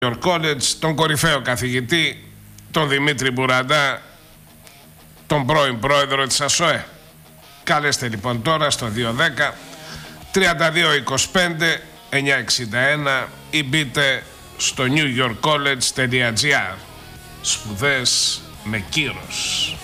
York College, τον κορυφαίο καθηγητή, τον Δημήτρη Μπουραντά, τον πρώην πρόεδρο της ΑΣΟΕ. Καλέστε λοιπόν τώρα στο 210 3225 961 ή μπείτε στο newyorkcollege.gr. Σπουδές με κύρος.